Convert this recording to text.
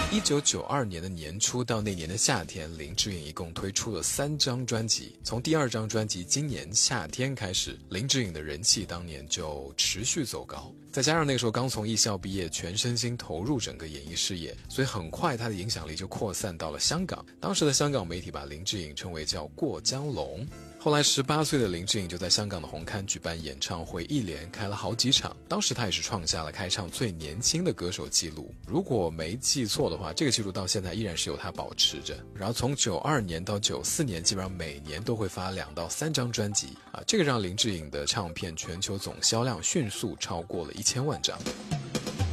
1992年的年初到那年的夏天，林志颖一共推出了3张专辑。从第2张专辑今年夏天开始，林志颖的人气当年就持续走高。再加上那个时候刚从艺校毕业，全身心投入整个演艺事业，所以很快他的影响力就扩散到了香港。当时的香港媒体把林志颖称为叫过江龙。后来18岁的林志颖就在香港的红磡举办演唱会，一连开了好几场。当时他也是创下了开唱最年轻的歌手记录，如果没记错的话，这个记录到现在依然是由他保持着。然后从92年到94年，基本上每年都会发2到3张专辑这个让林志颖的唱片全球总销量迅速超过了1000万张。